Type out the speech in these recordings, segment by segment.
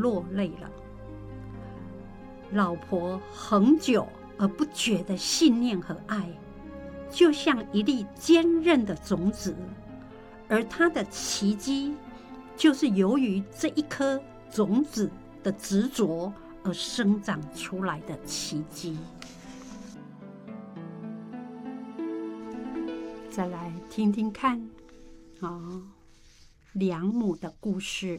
落泪了。老婆恒久而不绝的信念和爱，就像一粒坚韧的种子，而他的奇迹就是由于这一颗种子的执着而生长出来的奇迹。再来听听看梁母的故事。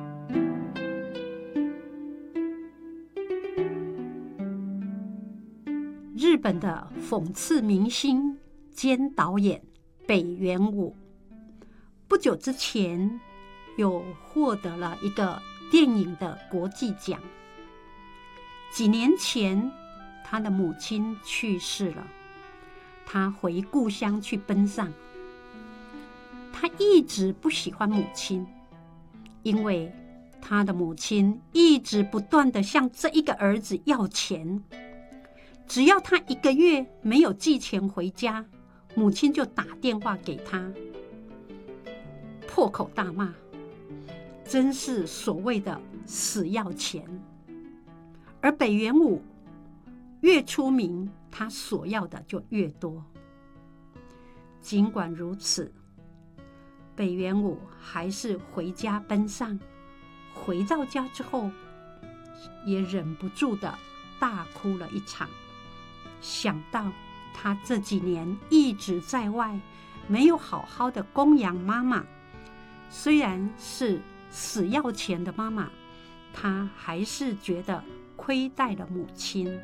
日本的讽刺明星兼导演北原武，不久之前又获得了一个电影的国际奖。几年前，他的母亲去世了，他回故乡去奔丧。他一直不喜欢母亲，因为他的母亲一直不断地向这一个儿子要钱。只要他1个月没有寄钱回家，母亲就打电话给他，破口大骂，真是所谓的死要钱。而北原武越出名，他所要的就越多。尽管如此，北原武还是回家奔丧。回到家之后，也忍不住的大哭了一场。想到他这几年一直在外，没有好好的供养妈妈，虽然是死要钱的妈妈，他还是觉得亏待了母亲。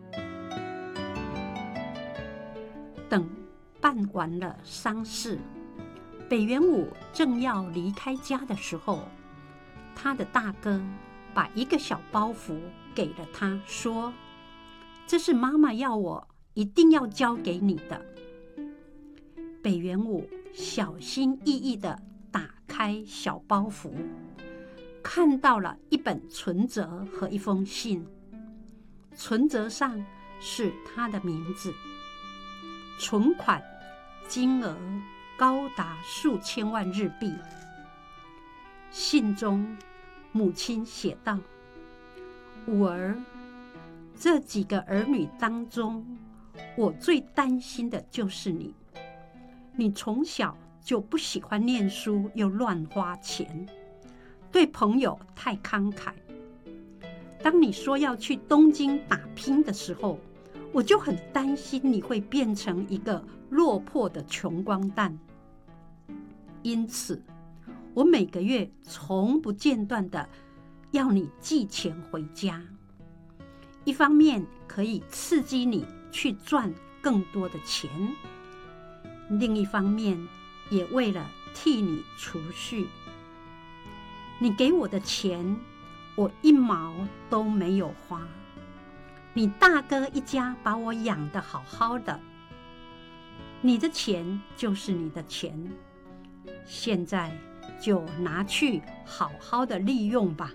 等办完了丧事，北原武正要离开家的时候，他的大哥把一个小包袱给了他，说：“这是妈妈要我一定要交给你的。”北原武小心翼翼地打开小包袱，看到了一本存折和一封信。存折上是他的名字，存款金额高达数千万日币。信中母亲写道：“武儿，这几个儿女当中，我最担心的就是你。你从小就不喜欢念书，又乱花钱，对朋友太慷慨。当你说要去东京打拼的时候，我就很担心你会变成一个落魄的穷光蛋。因此，我每个月从不间断的要你寄钱回家。一方面可以刺激你去赚更多的钱，另一方面也为了替你储蓄。你给我的钱，我1毛都没有花。你大哥一家把我养得好好的，你的钱就是你的钱，现在就拿去好好的利用吧。”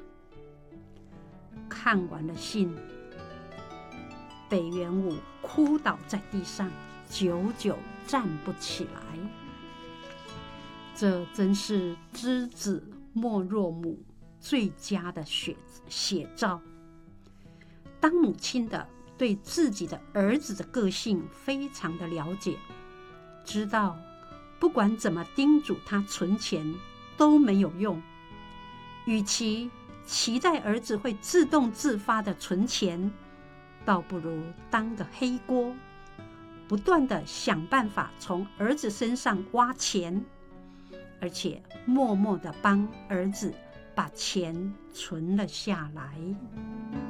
看完了信，北原武哭倒在地上，久久站不起来。这真是知子莫若母最佳的写照。当母亲的对自己的儿子的个性非常的了解，知道不管怎么叮嘱他存钱都没有用，与其期待儿子会自动自发的存钱，倒不如当个黑锅，不断的想办法从儿子身上挖钱，而且默默的帮儿子把钱存了下来。